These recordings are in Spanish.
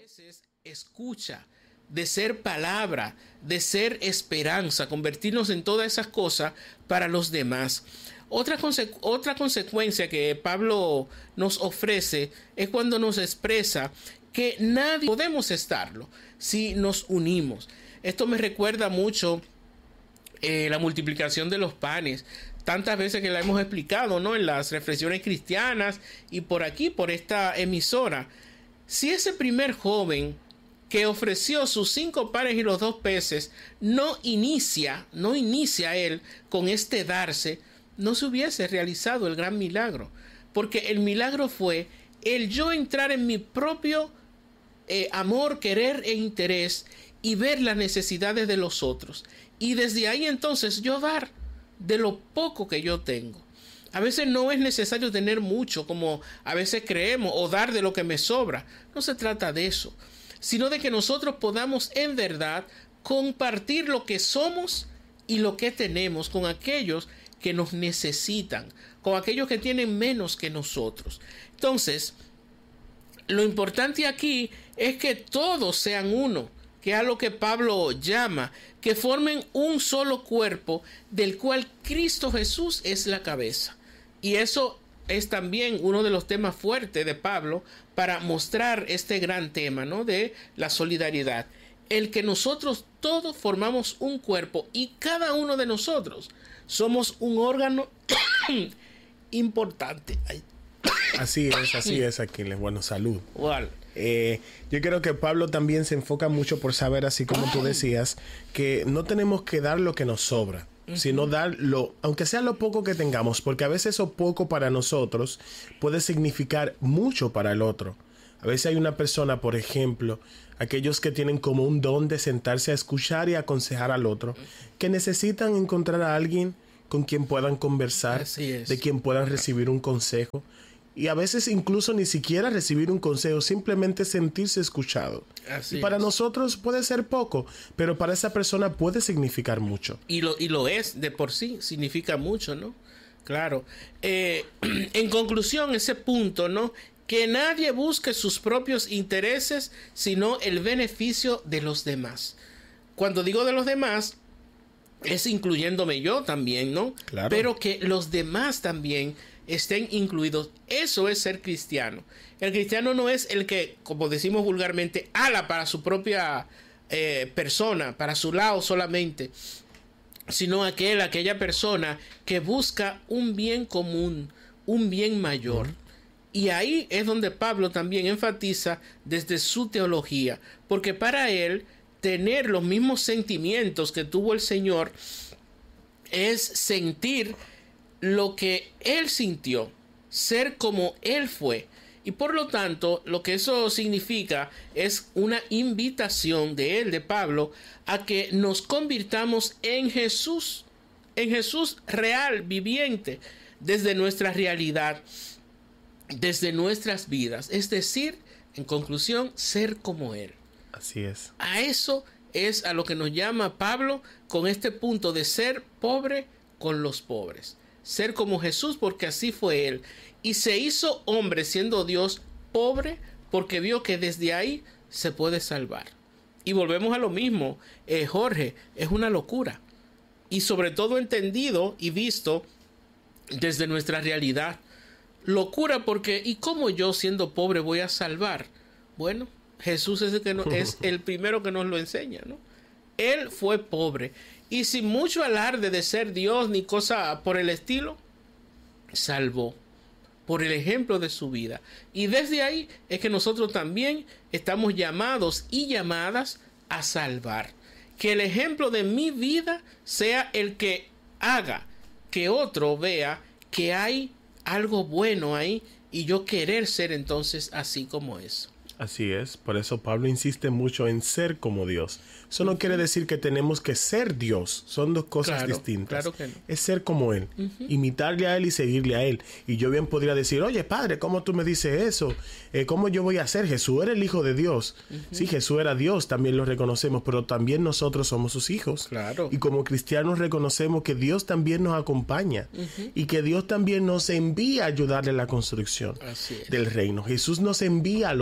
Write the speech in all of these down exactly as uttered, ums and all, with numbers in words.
veces escucha, de ser palabra, de ser esperanza, convertirnos en todas esas cosas para los demás. Otra, conse- otra consecuencia que Pablo nos ofrece es cuando nos expresa que nadie podemos estarlo si nos unimos. Esto me recuerda mucho eh, la multiplicación de los panes. Tantas veces que la hemos explicado, ¿no? En las reflexiones cristianas y por aquí, por esta emisora. Si ese primer joven que ofreció sus cinco panes y los dos peces no inicia, no inicia él con este darse, no se hubiese realizado el gran milagro. Porque el milagro fue el yo entrar en mi propio eh, amor, querer e interés y ver las necesidades de los otros. Y desde ahí entonces yo dar de lo poco que yo tengo. A veces no es necesario tener mucho como a veces creemos o dar de lo que me sobra. No se trata de eso, sino de que nosotros podamos en verdad compartir lo que somos y lo que tenemos con aquellos que nos necesitan, con aquellos que tienen menos que nosotros. Entonces, lo importante aquí es que todos sean uno, que es a lo que Pablo llama, que formen un solo cuerpo del cual Cristo Jesús es la cabeza. Y eso es también uno de los temas fuertes de Pablo para mostrar este gran tema, ¿no? De la solidaridad. El que nosotros todos formamos un cuerpo y cada uno de nosotros somos un órgano importante. Ay. Así es, así es, Aquiles. Bueno, salud. Well. Eh, yo creo que Pablo también se enfoca mucho por saber, así como tú decías, que no tenemos que dar lo que nos sobra, uh-huh. sino dar lo, aunque sea lo poco que tengamos, porque a veces eso poco para nosotros puede significar mucho para el otro. A veces hay una persona, por ejemplo, aquellos que tienen como un don de sentarse a escuchar y aconsejar al otro, que necesitan encontrar a alguien con quien puedan conversar, de quien puedan recibir un consejo. Y a veces incluso ni siquiera recibir un consejo, simplemente sentirse escuchado. Así y para es. Nosotros puede ser poco, pero para esa persona puede significar mucho. Y lo, y lo es de por sí, significa mucho, ¿no? Claro. Eh, en conclusión, ese punto, ¿no? Que nadie busque sus propios intereses, sino el beneficio de los demás. Cuando digo de los demás, es incluyéndome yo también, ¿no? Claro. Pero que los demás también estén incluidos. Eso es ser cristiano. El cristiano no es el que, como decimos vulgarmente, ala para su propia eh, persona, para su lado solamente, sino aquel, aquella persona que busca un bien común, un bien mayor. Uh-huh. Y ahí es donde Pablo también enfatiza desde su teología, porque para él tener los mismos sentimientos que tuvo el Señor es sentir lo que él sintió, ser como él fue. Y por lo tanto, lo que eso significa es una invitación de él, de Pablo, a que nos convirtamos en Jesús, en Jesús real, viviente, desde nuestra realidad, desde nuestras vidas. Es decir, en conclusión, ser como él. Así es. A eso es a lo que nos llama Pablo con este punto de ser pobre con los pobres. Ser como Jesús, porque así fue él. Y se hizo hombre siendo Dios, pobre, porque vio que desde ahí se puede salvar. Y volvemos a lo mismo, eh, Jorge, es una locura. Y sobre todo entendido y visto desde nuestra realidad. Locura porque, ¿y cómo yo siendo pobre voy a salvar? Bueno, Jesús es el, que no, es el primero que nos lo enseña, ¿no? Él fue pobre y sin mucho alarde de ser Dios ni cosa por el estilo, salvó por el ejemplo de su vida. Y desde ahí es que nosotros también estamos llamados y llamadas a salvar. Que el ejemplo de mi vida sea el que haga que otro vea que hay algo bueno ahí y yo querer ser entonces así como eso. Así es, por eso Pablo insiste mucho en ser como Dios. Eso no uh-huh. quiere decir que tenemos que ser Dios, son dos cosas claro, distintas. Claro que no. Es ser como Él, uh-huh. imitarle a Él y seguirle a Él. Y yo bien podría decir, oye Padre, ¿cómo tú me dices eso? Eh, ¿Cómo yo voy a ser? Jesús era el Hijo de Dios. Uh-huh. Sí, Jesús era Dios, también lo reconocemos, pero también nosotros somos sus hijos. Claro. Y como cristianos reconocemos que Dios también nos acompaña uh-huh. y que Dios también nos envía a ayudarle a la construcción Así es. del reino. Jesús nos envía al otro.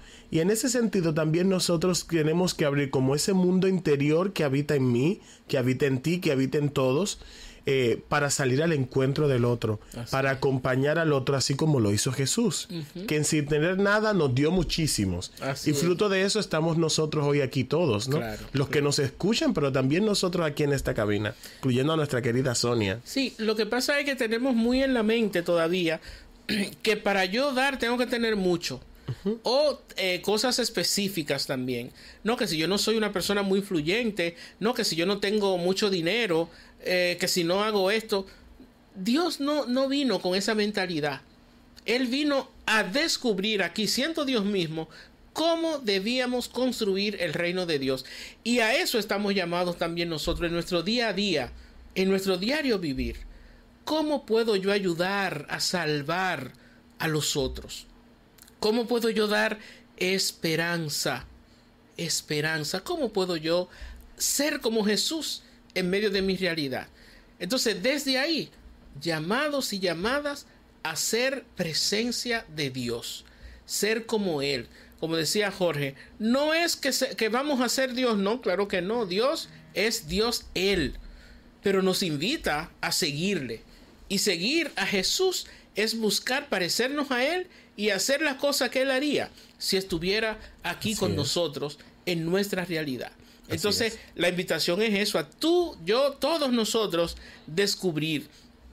Y en ese sentido también nosotros tenemos que abrir como ese mundo interior que habita en mí, que habita en ti, que habita en todos, eh, para salir al encuentro del otro, así para acompañar al otro, así como lo hizo Jesús, uh-huh. que sin tener nada nos dio muchísimos. Así y fruto es. de eso estamos nosotros hoy aquí todos, ¿no? Claro, Los claro. que nos escuchan, pero también nosotros aquí en esta cabina, incluyendo a nuestra querida Sonia. Sí, lo que pasa es que tenemos muy en la mente todavía que para yo dar tengo que tener mucho. Uh-huh. O eh, cosas específicas también. No, que si yo no soy una persona muy influyente, no, que si yo no tengo mucho dinero, eh, que si no hago esto. Dios no, no vino con esa mentalidad. Él vino a descubrir aquí, siendo Dios mismo, cómo debíamos construir el reino de Dios. Y a eso estamos llamados también nosotros en nuestro día a día, en nuestro diario vivir. ¿Cómo puedo yo ayudar a salvar a los otros? ¿Cómo puedo yo dar esperanza? Esperanza. ¿Cómo puedo yo ser como Jesús en medio de mi realidad? Entonces, desde ahí, llamados y llamadas a ser presencia de Dios. Ser como Él. Como decía Jorge, no es que, se, que vamos a ser Dios. No, claro que no. Dios es Dios Él. Pero nos invita a seguirle. Y seguir a Jesús es buscar parecernos a Él y hacer las cosas que Él haría si estuviera aquí Así con es. nosotros en nuestra realidad. Así Entonces, es. la invitación es eso, a tú, yo, todos nosotros, descubrir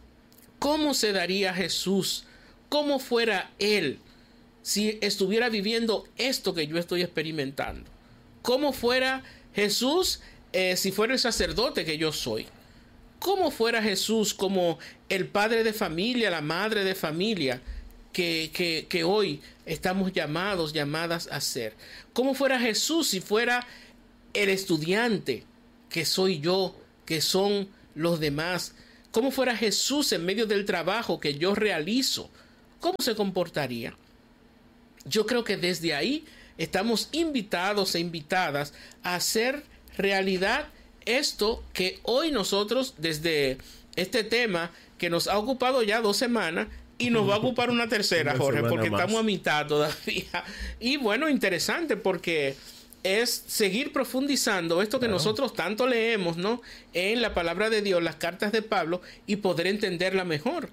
cómo se daría Jesús, cómo fuera Él si estuviera viviendo esto que yo estoy experimentando. Cómo fuera Jesús eh, si fuera el sacerdote que yo soy. Cómo fuera Jesús como el padre de familia, la madre de familia que, que, que hoy estamos llamados, llamadas a ser. Cómo fuera Jesús si fuera el estudiante que soy yo, que son los demás. Cómo fuera Jesús en medio del trabajo que yo realizo. ¿Cómo se comportaría? Yo creo que desde ahí estamos invitados e invitadas a hacer realidad esto que hoy nosotros, desde este tema que nos ha ocupado ya dos semanas y nos va a ocupar una tercera, una Jorge, porque más. estamos a mitad todavía. Y bueno, interesante porque es seguir profundizando esto que claro. nosotros tanto leemos, ¿no? En la palabra de Dios, las cartas de Pablo, y poder entenderla mejor.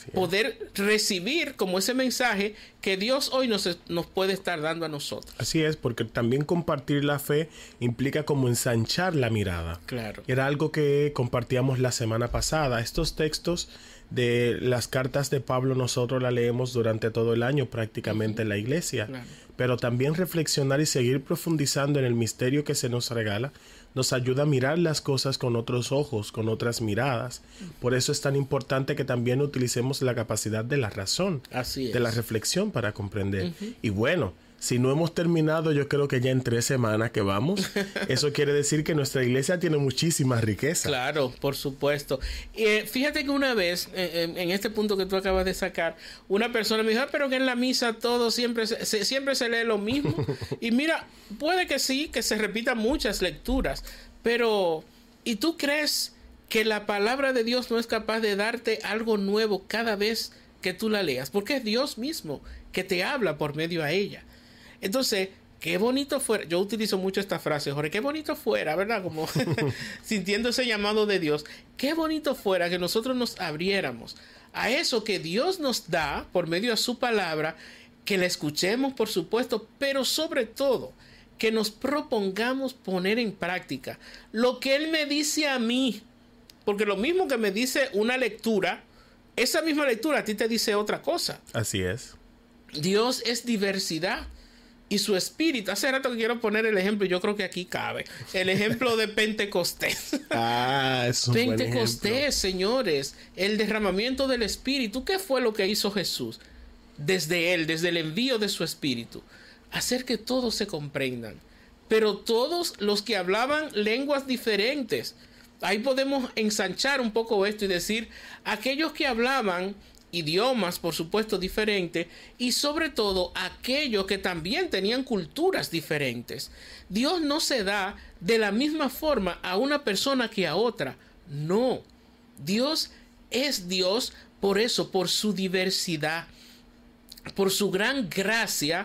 Poder recibir como ese mensaje que Dios hoy nos, nos puede estar dando a nosotros. Así es, porque también compartir la fe implica como ensanchar la mirada. Claro. Era algo que compartíamos la semana pasada. Estos textos de las cartas de Pablo nosotros las leemos durante todo el año prácticamente uh-huh. en la iglesia. Claro. Pero también reflexionar y seguir profundizando en el misterio que se nos regala nos ayuda a mirar las cosas con otros ojos, con otras miradas. Por eso es tan importante que también utilicemos la capacidad de la razón, Así es. de la reflexión para comprender. Uh-huh. Y bueno, si no hemos terminado, yo creo que ya en tres semanas que vamos, eso quiere decir que nuestra iglesia tiene muchísima riqueza. Claro, por supuesto. Eh, fíjate que una vez, eh, en este punto que tú acabas de sacar, una persona me dijo, ah, pero que en la misa todo siempre se, se, siempre se lee lo mismo. Y mira, puede que sí, que se repitan muchas lecturas, pero ¿y tú crees que la palabra de Dios no es capaz de darte algo nuevo cada vez que tú la leas? Porque es Dios mismo que te habla por medio a ella. Entonces, qué bonito fuera, yo utilizo mucho esta frase, Jorge, qué bonito fuera, ¿verdad? Como sintiendo ese llamado de Dios, qué bonito fuera que nosotros nos abriéramos a eso que Dios nos da por medio de su palabra, que la escuchemos, por supuesto, pero sobre todo, que nos propongamos poner en práctica lo que Él me dice a mí, porque lo mismo que me dice una lectura, esa misma lectura a ti te dice otra cosa. Así es. Dios es diversidad. Y su espíritu, hace rato que quiero poner el ejemplo, yo creo que aquí cabe, el ejemplo de Pentecostés. Ah, es un Pentecostés, buen ejemplo. Señores, el derramamiento del espíritu. ¿Qué fue lo que hizo Jesús? Desde él, desde el envío de su espíritu, hacer que todos se comprendan, pero todos los que hablaban lenguas diferentes. Ahí podemos ensanchar un poco esto y decir, aquellos que hablaban idiomas, por supuesto, diferentes, y sobre todo aquellos que también tenían culturas diferentes. Dios no se da de la misma forma a una persona que a otra. No. Dios es Dios por eso, por su diversidad, por su gran gracia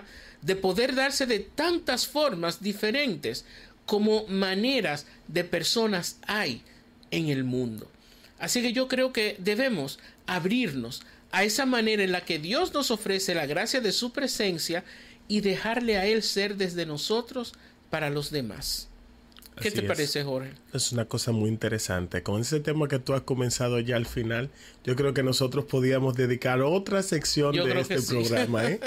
de poder darse de tantas formas diferentes como maneras de personas hay en el mundo. Así que yo creo que debemos abrirnos a esa manera en la que Dios nos ofrece la gracia de su presencia y dejarle a Él ser desde nosotros para los demás. ¿Qué Así te es. parece, Jorge? Es una cosa muy interesante. Con ese tema que tú has comenzado ya al final, yo creo que nosotros podíamos dedicar otra sección Yo de creo este que sí. programa, ¿eh?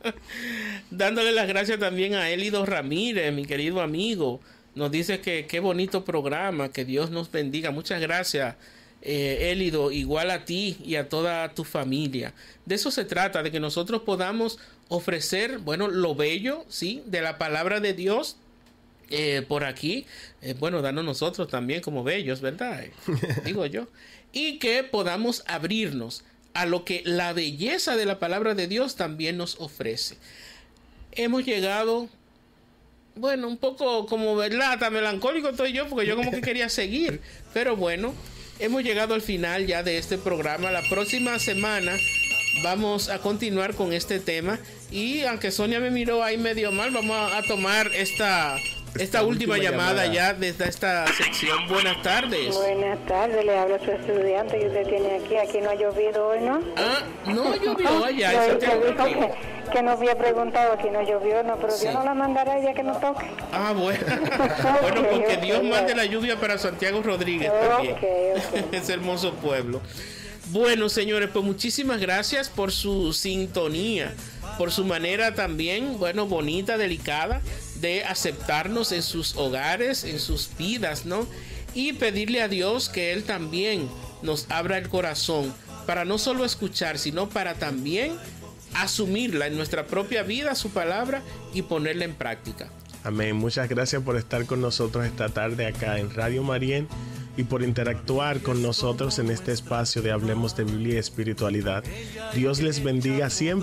Dándole las gracias también a Elido Ramírez, mi querido amigo. Nos dice que qué bonito programa, que Dios nos bendiga. Muchas gracias, eh, Elido, igual a ti y a toda tu familia. De eso se trata, de que nosotros podamos ofrecer, bueno, lo bello, ¿sí?, de la palabra de Dios. Eh, por aquí, eh, bueno, danos nosotros también como bellos, ¿verdad? Eh, digo yo. Y que podamos abrirnos a lo que la belleza de la palabra de Dios también nos ofrece. Hemos llegado, bueno, un poco como, ¿verdad? Tan melancólico estoy yo, porque yo como que quería seguir. Pero bueno, hemos llegado al final ya de este programa. La próxima semana vamos a continuar con este tema. Y aunque Sonia me miró ahí medio mal, vamos a, a tomar esta... Esta, esta última, última llamada, llamada ya desde esta sección. Buenas tardes. Buenas tardes, le habla su estudiante que usted tiene aquí. Aquí no ha llovido hoy, ¿no? Ah, no llovió allá. No, que, dijo que, que nos había preguntado, aquí no llovió, no, pero sí. Dios no la mandará ya que nos toque. Ah, bueno. Bueno, okay, porque okay, Dios okay. mande la lluvia para Santiago Rodríguez también. Okay, okay. Ese hermoso pueblo. Bueno, señores, pues muchísimas gracias por su sintonía, por su manera también, bueno, bonita, delicada, de aceptarnos en sus hogares, en sus vidas, ¿no? Y pedirle a Dios que Él también nos abra el corazón para no solo escuchar, sino para también asumirla en nuestra propia vida, su palabra, y ponerla en práctica. Amén. Muchas gracias por estar con nosotros esta tarde acá en Radio Marién y por interactuar con nosotros en este espacio de Hablemos de Biblia y Espiritualidad. Dios les bendiga siempre.